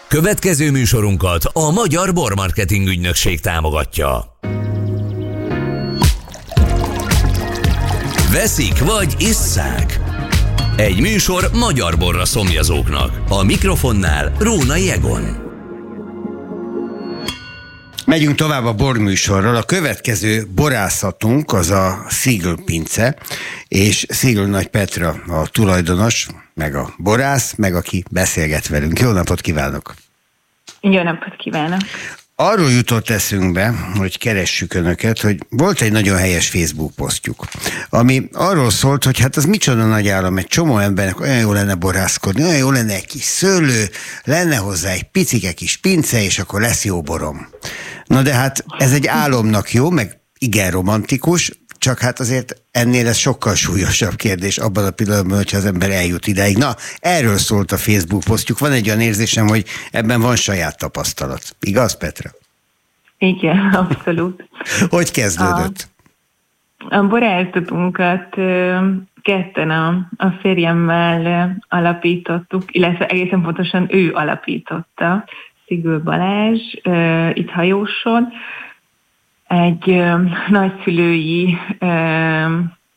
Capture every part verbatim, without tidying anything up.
Következő műsorunkat a Magyar Bormarketing Ügynökség támogatja. Veszik vagy isszák? Egy műsor magyar borra szomjazóknak. A mikrofonnál Rónai Egon. Megyünk tovább a borműsorral. A következő borászatunk az a Szigl pince, és Szigl Nagy Petra a tulajdonos, meg a borász, meg aki beszélget velünk. Jó napot kívánok! Jó napot kívánok! Arról jutott eszünkbe, hogy keressük önöket, hogy volt egy nagyon helyes Facebook posztjuk, ami arról szólt, hogy hát az micsoda nagy állam, egy csomó embernek olyan jó lenne borászkodni, olyan jó lenne egy kis szőlő, lenne hozzá egy picike kis pince, és akkor lesz jó borom. Na de hát ez egy álomnak jó, meg igen romantikus, csak hát azért ennél ez sokkal súlyosabb kérdés abban a pillanatban, hogyha az ember eljut ideig. Na, erről szólt a Facebook posztjuk. Van egy olyan érzésem, hogy ebben van saját tapasztalat. Igaz, Petra? Igen, abszolút. Hogy kezdődött? A, a borászatunkat ketten a, a férjemmel alapítottuk, illetve egészen pontosan ő alapította, Szigl Balázs, itt Hajóson. Egy ö, nagyszülői ö,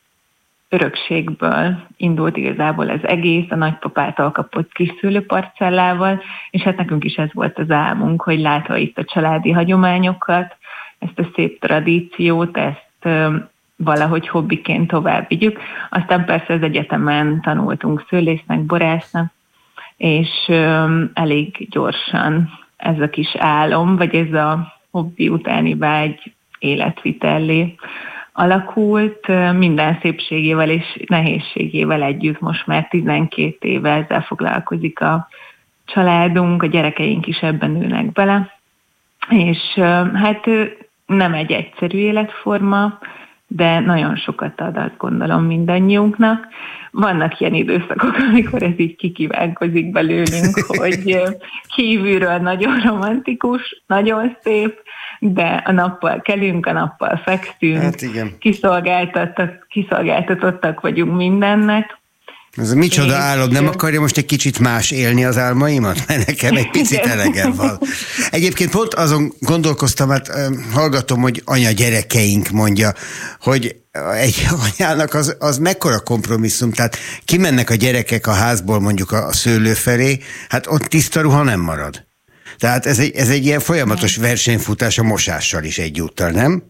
örökségből indult igazából az egész, a nagypapától kapott kis szőlőparcellával, és hát nekünk is ez volt az álmunk, hogy látva itt a családi hagyományokat, ezt a szép tradíciót, ezt ö, valahogy hobbiként tovább vigyük. Aztán persze az egyetemen tanultunk szőlésznek, borásznak, és ö, elég gyorsan ez a kis álom, vagy ez a hobbi utáni vágy életvitellé alakult, minden szépségével és nehézségével együtt. Most már tizenkét éve ezzel foglalkozik a családunk, a gyerekeink is ebben nőnek bele, és hát nem egy egyszerű életforma, de nagyon sokat ad, azt gondolom, mindannyiunknak. Vannak ilyen időszakok, amikor ez így kikívánkozik belőlünk, hogy kívülről nagyon romantikus, nagyon szép, de a nappal kelünk, a nappal fekszünk, hát kiszolgáltatottak, kiszolgáltatottak vagyunk mindennek. Ez micsoda álom, nem akarja most egy kicsit más élni az álmaimat? Mert nekem egy picit elegem van. Egyébként pont azon gondolkoztam, hát hallgatom, hogy anya gyerekeink mondja, hogy egy anyának az, az mekkora kompromisszum, tehát kimennek a gyerekek a házból mondjuk a szőlő felé, hát ott tiszta ruha nem marad. Tehát ez egy, ez egy ilyen folyamatos versenyfutás a mosással is egyúttal, nem?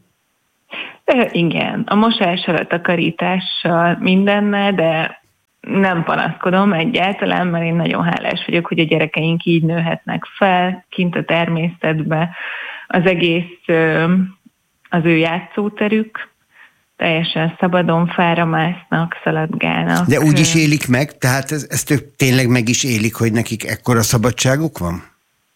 De igen, a mosással, a takarítással, mindennel, de nem panaszkodom egyáltalán, mert én nagyon hálás vagyok, hogy a gyerekeink így nőhetnek fel, kint a természetbe. Az egész az ő játszóterük, teljesen szabadon fára másznak, szaladgálnak. De úgy is élik meg? Tehát ez, ezt ők tényleg meg is élik, hogy nekik ekkora szabadságuk van?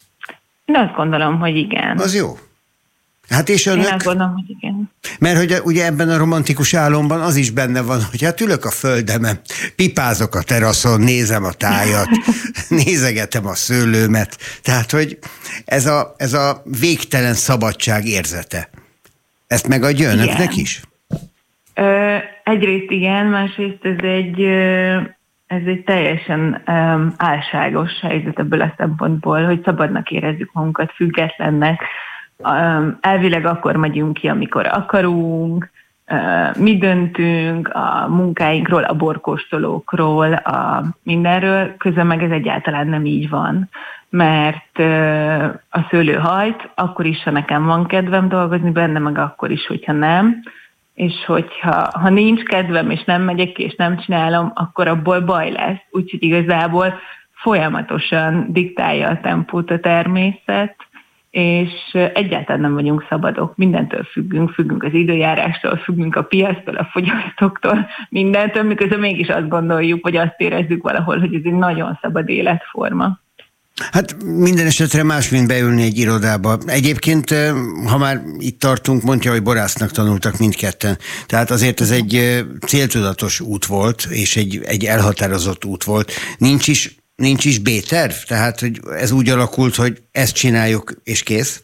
Én azt gondolom, hogy igen. Az jó. Hát és önök? Én azt gondolom, hogy igen. Mert hogy ugye ebben a romantikus álomban az is benne van, hogy hát ülök a földemen, pipázok a teraszon, nézem a tájat, nézegetem a szőlőmet. Tehát, hogy ez a, ez a végtelen szabadság érzete. Ezt megadja önöknek is? Ö, egyrészt igen, másrészt ez egy... Ö... Ez egy teljesen um, álságos helyzet ebből a szempontból, hogy szabadnak érezzük magunkat, függetlennek. Um, elvileg akkor megyünk ki, amikor akarunk, uh, mi döntünk a munkáinkról, a borkóstolókról, a mindenről, közben meg ez egyáltalán nem így van. Mert uh, a szőlő hajt, akkor is, ha nekem van kedvem dolgozni benne, meg akkor is, hogyha nem. És hogyha ha nincs kedvem, és nem megyek ki, és nem csinálom, akkor abból baj lesz. Úgyhogy igazából folyamatosan diktálja a tempót a természet, és egyáltalán nem vagyunk szabadok. Mindentől függünk, függünk az időjárástól, függünk a piactól, a fogyasztóktól, mindentől, miközben mégis azt gondoljuk, vagy azt érezzük valahol, hogy ez egy nagyon szabad életforma. Hát minden esetre más, mint beülni egy irodába. Egyébként, ha már itt tartunk, mondja, hogy borásznak tanultak mindketten. Tehát azért ez egy céltudatos út volt, és egy, egy elhatározott út volt. Nincs is, nincs is B-terv? Tehát hogy ez úgy alakult, hogy ezt csináljuk, és kész?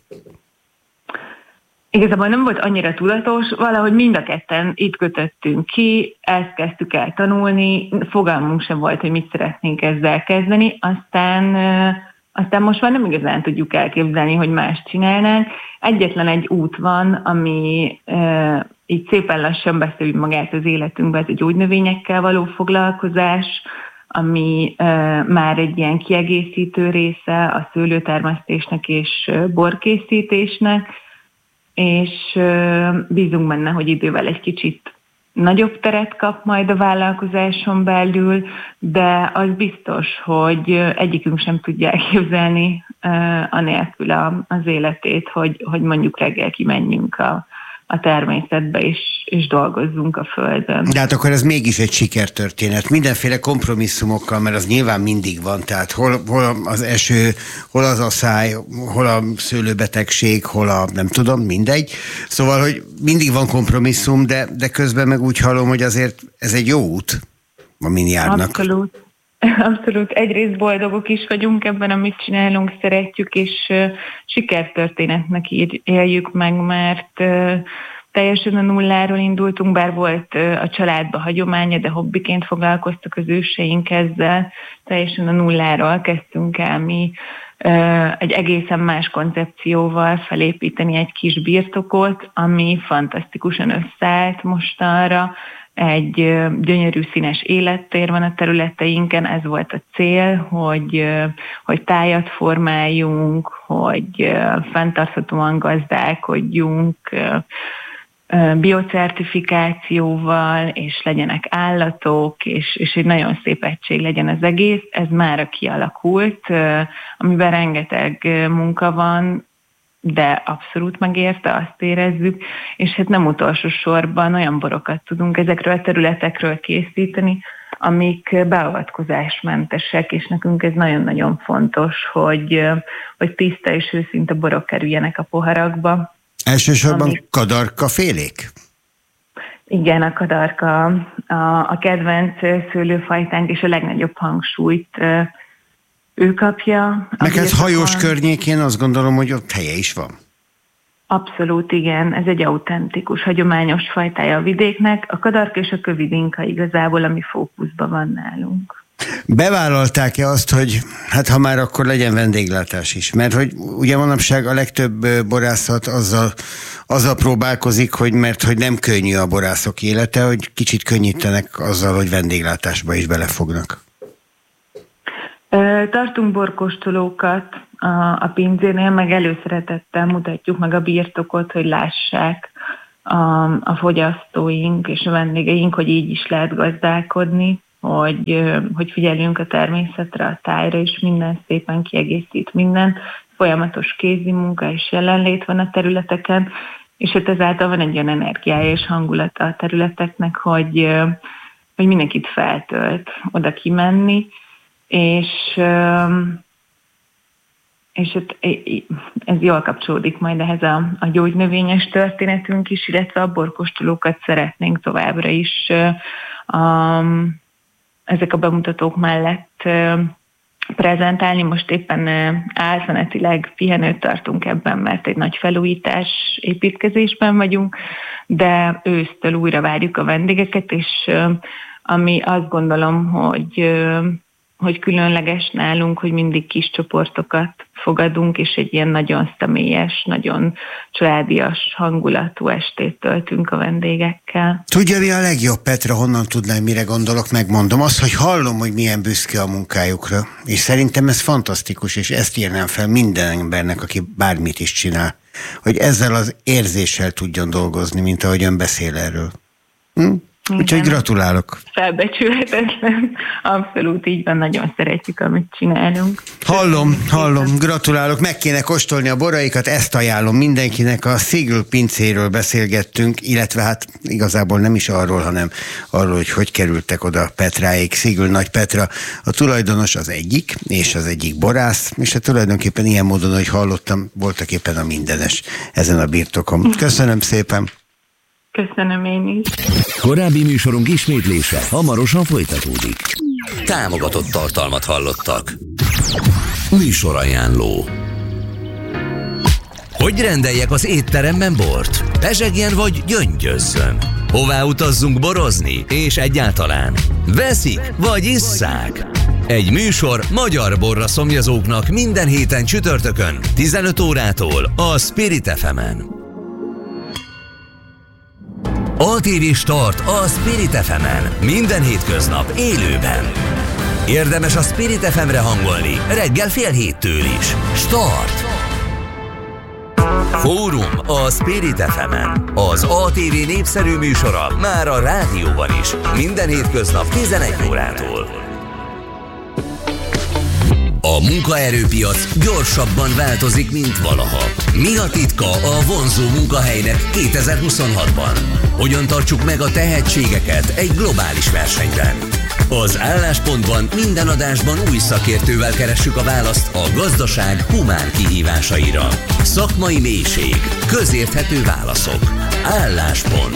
Igazából nem volt annyira tudatos, valahogy mind a ketten itt kötöttünk ki, ezt kezdtük el tanulni, fogalmunk sem volt, hogy mit szeretnénk ezzel kezdeni, aztán aztán most már nem igazán tudjuk elképzelni, hogy más csinálnánk. Egyetlen egy út van, ami e, így szépen lassan beszél magát az életünkbe, ez a gyógynövényekkel való foglalkozás, ami e, már egy ilyen kiegészítő része a szőlőtermesztésnek és borkészítésnek, és e, bízunk benne, hogy idővel egy kicsit nagyobb teret kap majd a vállalkozáson belül, de az biztos, hogy egyikünk sem tudja elképzelni uh, anélkül a, az életét, hogy, hogy mondjuk reggel kimenjünk a, a természetbe, és, és dolgozzunk a földön. De hát akkor ez mégis egy sikertörténet. Mindenféle kompromisszumokkal, mert az nyilván mindig van. Tehát hol, hol az eső, hol az asszály, hol a szőlőbetegség, hol a nem tudom, mindegy. Szóval, hogy mindig van kompromisszum, de, de közben meg úgy hallom, hogy azért ez egy jó út, amin járnak. Abszolút. Abszolút. Egyrészt boldogok is vagyunk ebben, amit csinálunk, szeretjük, és uh, sikertörténetnek éljük meg, mert uh, teljesen a nulláról indultunk, bár volt uh, a családba hagyománya, de hobbiként foglalkoztak az őseink ezzel. Teljesen a nulláról kezdtünk el mi uh, egy egészen más koncepcióval felépíteni egy kis birtokot, ami fantasztikusan összeállt mostanra. Egy gyönyörű színes élettér van a területeinken, ez volt a cél, hogy, hogy tájat formáljunk, hogy fenntarthatóan gazdálkodjunk biocertifikációval, és legyenek állatok, és, és egy nagyon szép egység legyen az egész. Ez már kialakult, amiben rengeteg munka van, de abszolút megérte, azt érezzük, és hát nem utolsó sorban olyan borokat tudunk ezekről a területekről készíteni, amik beavatkozásmentesek, és nekünk ez nagyon-nagyon fontos, hogy, hogy tiszta és őszinte borok kerüljenek a poharakba. Elsősorban amik... kadarka félék? Igen, a kadarka a, a kedvenc szőlőfajtánk, és a legnagyobb hangsúlyt ő kapja. Meg ez hajós környékén azt gondolom, hogy ott helye is van. Abszolút, igen. Ez egy autentikus, hagyományos fajtája a vidéknek. A kadarka és a kövidinka igazából, ami fókuszban van nálunk. Bevállalták-e azt, hogy hát ha már akkor legyen vendéglátás is? Mert hogy ugye manapság a legtöbb borászat azzal, azzal próbálkozik, hogy mert hogy nem könnyű a borászok élete, hogy kicsit könnyítenek azzal, hogy vendéglátásba is belefognak. Tartunk borkóstolókat a, a pincénél, meg előszeretettel mutatjuk meg a birtokot, hogy lássák a, a fogyasztóink és a vendégeink, hogy így is lehet gazdálkodni, hogy, hogy figyelünk a természetre, a tájra, és minden szépen kiegészít minden. Folyamatos kézi munka és jelenlét van a területeken, és hát ezáltal van egy olyan energiája és hangulata a területeknek, hogy, hogy mindenkit feltölt oda kimenni, és, és ez jól kapcsolódik majd ehhez a, a gyógynövényes történetünk is, illetve a borkóstolókat szeretnénk továbbra is a, ezek a bemutatók mellett prezentálni. Most éppen átmenetileg pihenőt tartunk ebben, mert egy nagy felújítás építkezésben vagyunk, de ősztől újra várjuk a vendégeket, és ami azt gondolom, hogy hogy különleges nálunk, hogy mindig kis csoportokat fogadunk, és egy ilyen nagyon személyes, nagyon családias hangulatú estét töltünk a vendégekkel. Tudja, mi a legjobb, Petra, honnan tudnám, mire gondolok, megmondom. Az, hogy hallom, hogy milyen büszke a munkájukra, és szerintem ez fantasztikus, és ezt írnám fel minden embernek, aki bármit is csinál, hogy ezzel az érzéssel tudjon dolgozni, mint ahogy ön beszél erről. Hm? Úgyhogy gratulálok. Felbecsülhetetlen. Abszolút így van, nagyon szeretjük, amit csinálunk. Hallom, hallom, gratulálok. Meg kéne kóstolni a boraikat, ezt ajánlom mindenkinek. A Seagull pincéről beszélgettünk, illetve hát igazából nem is arról, hanem arról, hogy hogy kerültek oda Petráék. Seagull Nagy Petra, a tulajdonos az egyik, és az egyik borász, és hát tulajdonképpen ilyen módon, hogy hallottam, voltak éppen a mindenes ezen a birtokon. Köszönöm szépen. Köszönöm én is. Korábbi műsorunk ismétlése hamarosan folytatódik. Támogatott tartalmat hallottak. Műsorajánló. Hogy rendeljek az étteremben bort? Bezsegjen vagy gyöngyözzön? Hová utazzunk borozni? És egyáltalán veszik vagy isszák? Egy műsor magyar borra szomjazóknak minden héten csütörtökön tizenöt órától a Spirit ef emen. á té vé Start a Spirit ef emen. Minden hétköznap élőben. Érdemes a Spirit ef emre hangolni reggel fél héttől is. Start! Fórum a Spirit ef emen. Az á té vé népszerű műsora már a rádióban is. Minden hétköznap tizenegy órától. A munkaerőpiac gyorsabban változik, mint valaha. Mi a titka a vonzó munkahelynek kétezer-huszonhatban? Hogyan tartsuk meg a tehetségeket egy globális versenyben? Az Álláspontban minden adásban új szakértővel keressük a választ a gazdaság humán kihívásaira. Szakmai mélység, közérthető válaszok. Álláspont.